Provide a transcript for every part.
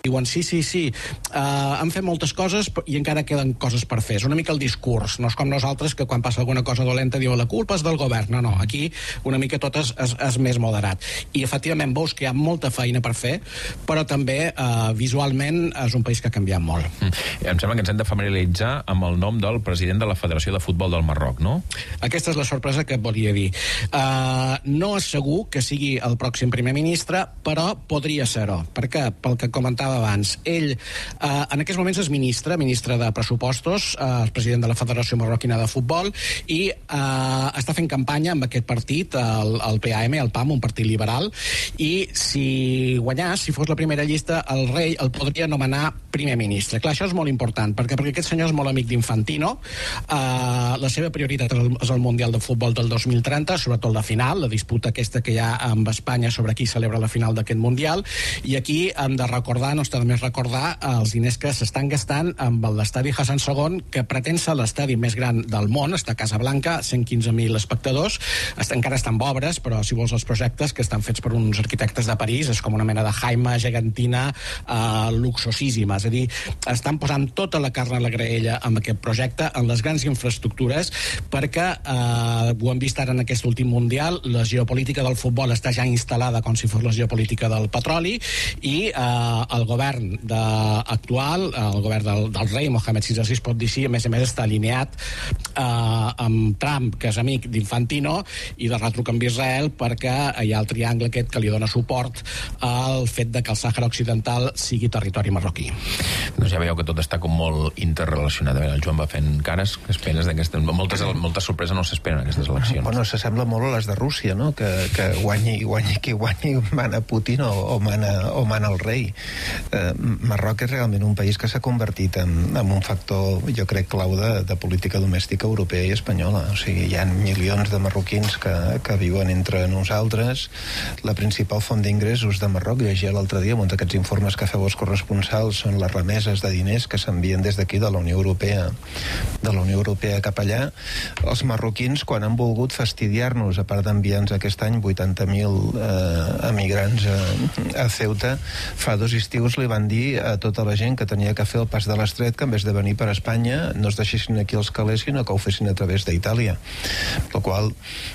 Diuen sí, han fet moltes coses i encara queden coses per fer. És una mica el discurs, no és com nosaltres que quan passa alguna cosa dolenta diu la culpa és del govern. No, aquí una mica tot és més moderat. I efectivament veus que hi ha molta feina per fer, però també visualment és un país que ha canviat molt. Em sembla que ens hem de familiaritzar amb el nom del president de la Federació de Futbol del Marroc, no? Aquesta és la sorpresa que et volia dir. No és segur que sigui el pròxim primer ministre, però podria ser-ho. Per què? Pel que comentava abans. Ell, en aquests moments és ministre de pressupostos, és president de la Federació Marroquina de Futbol, i està fent campanya amb aquest partit, el PAM, el PAM, un partit liberal, i si guanyàs, si fos la primera llista, el rei el podria nomenar primer ministre. Clar, això és molt important, perquè aquest senyor és molt amic d'Infantino, la seva prioritat és el Mundial de Futbol del 2030, sobretot la final, la disputa aquesta que hi ha amb Espanya sobre qui celebra la final d'aquest Mundial, i aquí hem de recordar, no està de més recordar, els diners que s'estan gastant amb l'estadi Hassan II, que pretén ser l'estadi més gran del món, està a Casablanca, 115.000 espectadors, encara estan en obres, però si vols els projectes que estan fets per uns arquitectes de París, és com una mena de jaima gegantina luxosíssima, és a dir, estan posant tota la carn a la graella amb aquest projecte, en les grans infraestructures, perquè ho hem vist ara en aquest últim Mundial, la geopolítica del futbol està ja instal·lada com si fos la geopolítica del petroli, i el govern actual, el govern del rei Mohamed VI, es pot dir així, a més està alineat amb Trump, que és amic d'Infantino, i de retruc amb Israel, perquè hi ha el triangle aquest que li dona suport al fet de que el Sàhara Occidental sigui territori marroquí. Doncs ja veieu que tot està com molt interrelacionat. El Joan va fent cares, que esperes d'aquestes... Moltes sorpreses no s'esperen en aquestes eleccions. Bueno, s'assembla molt a les de Rússia, no? Que guanyi qui guanyi, mana Putin o mana el rei. Marroc és realment un país que s'ha convertit en un factor, jo crec, clau de política domèstica europea i espanyola. O sigui, hi ha milions de marroquins que viuen entre nosaltres. La principal font d'ingressos de Marroc, llegia l'altre dia, un d'aquests informes que feu els corresponsals, són les remeses de diners que s'envien des d'aquí, de la Unió Europea cap allà. Els marroquins, quan han volgut fastidiar-nos, a part d'enviar-nos aquest any 80.000 emigrants a Ceuta, fa 2 estius li van dir a tota la gent que tenia que fer el pas de l'Estret que en vez de venir per Espanya no es deixessin aquí els calés, sinó que ho fessin a través d'Itàlia. El qual,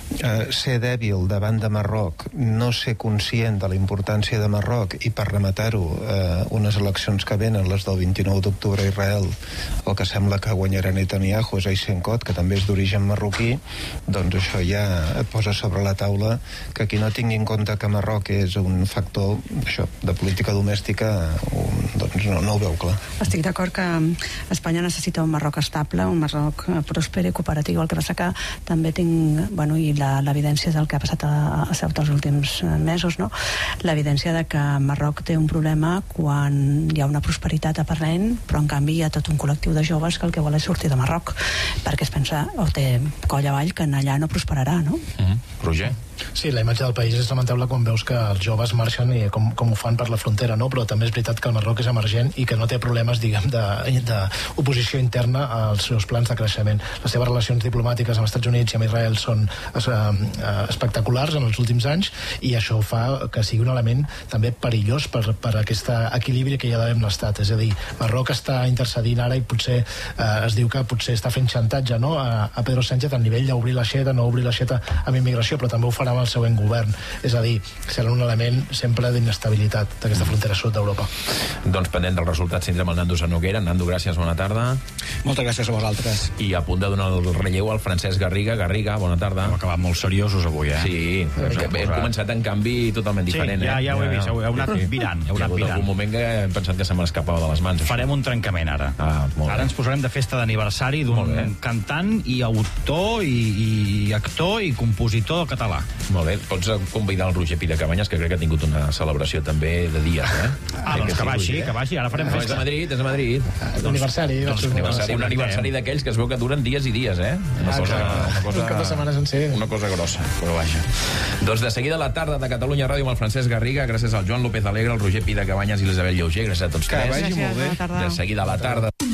ser dèbil davant de Marroc, no ser conscient de la importància de Marroc i, per rematar-ho, unes eleccions que venen, les del 29 d'octubre a Israel, el que sembla que guanyarà Netanyahu és Eisenkot, que també és d'origen marroquí, doncs això ja et posa sobre la taula que qui no tingui en compte que Marroc és un factor de política domèstica, doncs no ho veu clar. Estic d'acord que Espanya necessita un Marroc estable, un Marroc pròsper i cooperatiu. El que passa que també tinc, i l'evidència del que ha passat a Ceuta els últims mesos, no? L'evidència de que Marroc té un problema quan hi ha una prosperitat aparent, però en canvi hi ha tot un col·lectiu de joves que el que vol és sortir de Marroc, perquè es pensa, o té coll avall, que allà no prosperarà, no? Roger? Sí, la imatge del país és lamentable quan veus que els joves marxen i com ho fan per la frontera, no? Però també és veritat que el Marroc és emergent i que no té problemes, diguem, d'oposició interna als seus plans de creixement. Les seves relacions diplomàtiques amb els Estats Units i amb Israel són espectaculars en els últims anys, i això fa que sigui un element també perillós per aquest equilibri que hi ha d'haver amb l'Estat. És a dir, Marroc està intercedint ara i potser es diu que potser està fent xantatge, no?, a Pedro Sánchez a nivell d'obrir l'aixeta, no obrir l'aixeta amb immigració, però també ho farà amb el següent govern. És a dir, serà un element sempre d'inestabilitat d'aquesta frontera sud d'Europa. Doncs pendent del resultat tindrem el Nando Noguera. Nando, gràcies, bona tarda. Moltes gràcies a vosaltres. I a punt de donar el relleu al Francesc Garriga. Garriga, bona tarda. Hem acabat molt seriosos avui, Sí, hem començat en canvi totalment diferent. Sí, ja ho he vist, heu anat virant. Hi ha hagut algun moment que hem pensat que se m'escapava de les mans. Farem un trencament ara. Ara ens posarem de festa d'aniversari d'un cantant i autor i actor i compositor català. Molt bé, pots convidar el Roger Pidecabanyes, que crec que ha tingut una celebració també de dies, doncs que vagi, ara farem festa. És a Madrid. L'aniversari. Un aniversari d'aquells que es veu que duren dies i dies, Una cosa... Un cap de setmana sencer. Una cosa grossa, però vaja. Doncs de seguida a la tarda de Catalunya Ràdio amb el Francesc Garriga, gràcies al Joan López Alegre, el Roger Pidecabanyes i l'Isabel Lleuger, gràcies a tots tres. Que vagi molt bé. De seguida a la tarda.